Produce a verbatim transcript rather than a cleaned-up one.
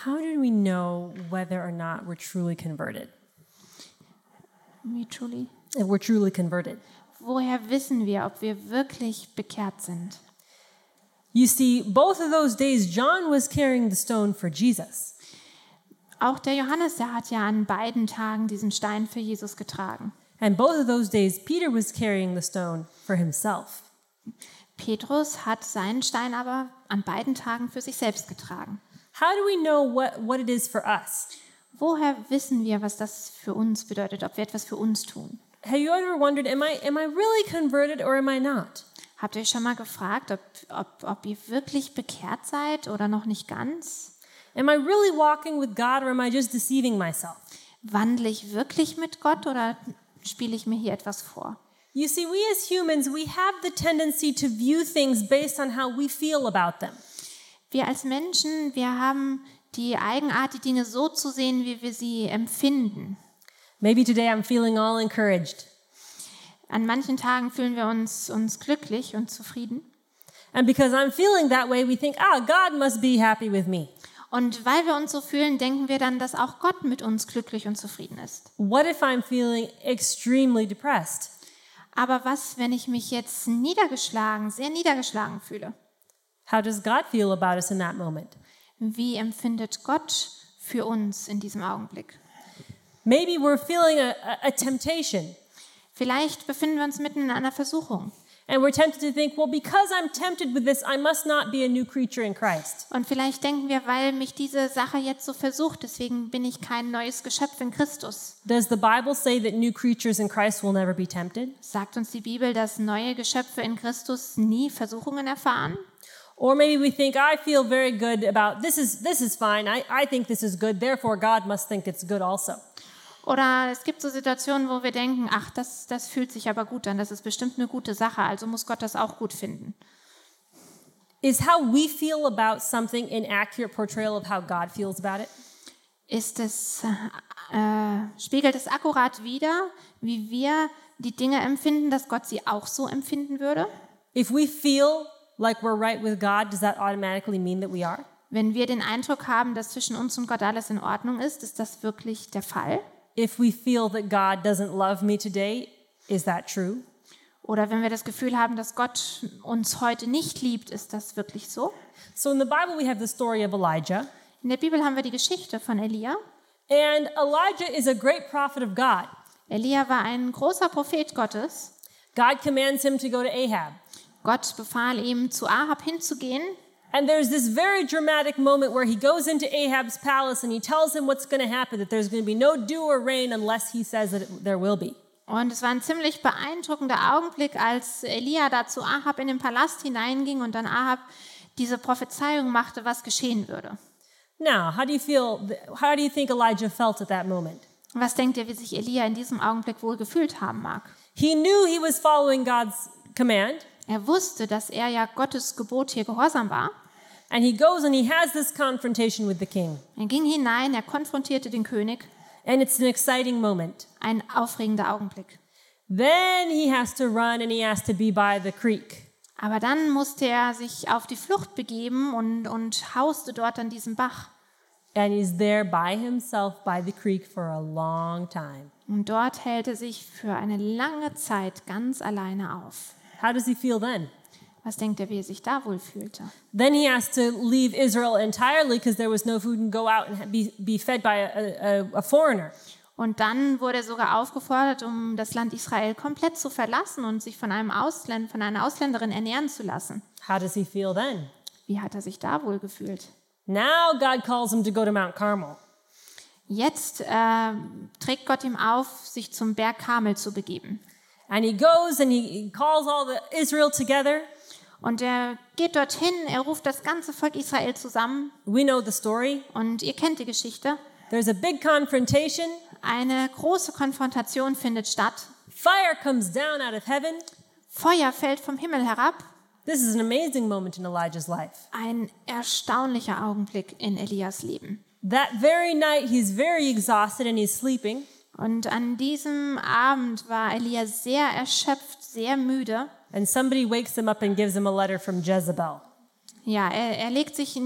How do we know whether or not we're truly converted? Wie truly? If we're truly converted. Woher wissen wir, ob wir wirklich bekehrt sind? You see, both of those days, John was carrying the stone for Jesus. Auch der Johannes, der hat ja an beiden Tagen diesen Stein für Jesus getragen. And both of those days, Peter was carrying the stone for himself. Petrus hat seinen Stein aber an beiden Tagen für sich selbst getragen. How do we know what, what it is for us? Woher wissen wir, was das für uns bedeutet, ob wir etwas für uns tun? Have you ever wondered, am I, am I really converted or am I not? Habt ihr euch schon mal gefragt, ob, ob, ob ihr wirklich bekehrt seid oder noch nicht ganz? Am I really walking with God or am I just deceiving myself? Wandle ich wirklich mit Gott oder spiele ich mir hier etwas vor? You see, we as humans, we have the tendency to view things based on how we feel about them. Wir als Menschen, wir haben die Eigenart, die Dinge so zu sehen, wie wir sie empfinden. Maybe today I'm feeling all encouraged. An manchen Tagen fühlen wir uns, uns glücklich und zufrieden. And because I'm feeling that way, we think, ah, God must be happy with me. Und weil wir uns so fühlen, denken wir dann, dass auch Gott mit uns glücklich und zufrieden ist. What if I'm feeling extremely depressed? Aber was, wenn ich mich jetzt niedergeschlagen, sehr niedergeschlagen fühle? How does God feel about us in that moment? Wie empfindet Gott für uns in diesem Augenblick? Maybe we're feeling a, a, a temptation. Vielleicht befinden wir uns mitten in einer Versuchung. And we're tempted to think, well, because I'm tempted with this, I must not be a new creature in Christ. Und vielleicht denken wir, weil mich diese Sache jetzt so versucht, deswegen bin ich kein neues Geschöpf in Christus. Does the Bible say that new creatures in Christ will never be tempted? Sagt uns die Bibel, dass neue Geschöpfe in Christus nie Versuchungen erfahren? Or maybe we think, I feel very good about, this is, this is fine, I, I think this is good, therefore God must think it's good also. Oder es gibt so Situationen, wo wir denken, ach, das, das fühlt sich aber gut an, das ist bestimmt eine gute Sache, also muss Gott das auch gut finden. Is how we feel about something an accurate portrayal of how God feels about it? Ist es, äh, spiegelt es akkurat wider, wie wir die Dinge empfinden, dass Gott sie auch so empfinden würde? If we feel like we're right with God, does that automatically mean that we are? Wenn wir den Eindruck haben, dass zwischen uns und Gott alles in Ordnung ist, ist das wirklich der Fall? If we feel that God doesn't love me today, is that true? Oder wenn wir das Gefühl haben, dass Gott uns heute nicht liebt, ist das wirklich so? So in the Bible we have the story of Elijah. In der Bibel haben wir die Geschichte von Elia. And Elijah is a great prophet of God. Elia war ein großer Prophet Gottes. God commands him to go to Ahab. Gott befahl ihm, zu Ahab hinzugehen. And there's this very dramatic moment where he goes into Ahab's palace and he tells him what's going to happen, that there's going to be no dew or rain unless he says that it, there will be. Und es war ein ziemlich beeindruckender Augenblick, als Elia da zu Ahab in den Palast hineinging und dann Ahab diese Prophezeiung machte, was geschehen würde. Now, how do you feel, how do you think Elijah felt at that moment? Was denkt ihr, wie sich Elia in diesem Augenblick wohl gefühlt haben mag? He knew he was following God's command. Er wusste, dass er ja Gottes Gebot hier gehorsam war. And he goes and he has this confrontation with the king. Er ging hinein, er konfrontierte den König. And it's an exciting moment. Ein aufregender Augenblick. Then he has to run and he has to be by the creek. Aber dann musste er sich auf die Flucht begeben und, und hauste dort an diesem Bach. And he's there by himself by the creek for a long time. Und dort hält er sich für eine lange Zeit ganz alleine auf. How does he feel then? Was denkt er, wie er sich da wohl fühlte? Then he has to leave Israel entirely because there was no food and go out and be, be fed by a, a, a foreigner. Und dann wurde er sogar aufgefordert, um das Land Israel komplett zu verlassen und sich von einem Ausländer, von einer Ausländerin ernähren zu lassen. How does he feel then? Wie hat er sich da wohl gefühlt? Now God calls him to go to Mount Carmel. Jetzt äh, trägt Gott ihm auf, sich zum Berg Karmel zu begeben. And he goes and he calls all the Israel together. Und er geht dorthin, er ruft das ganze Volk Israel zusammen. We know the story. Und ihr kennt die Geschichte. There's a big confrontation. Eine große Konfrontation findet statt. Fire comes down out of heaven. Feuer fällt vom Himmel herab. This is an amazing moment in Elijah's life. Ein erstaunlicher Augenblick in Elias Leben. That very night he's very exhausted and he's sleeping. Und an diesem Abend war Elia sehr erschöpft, sehr müde. And somebody wakes him up and gives him a letter from Jezebel. Ja, er, er legt sich in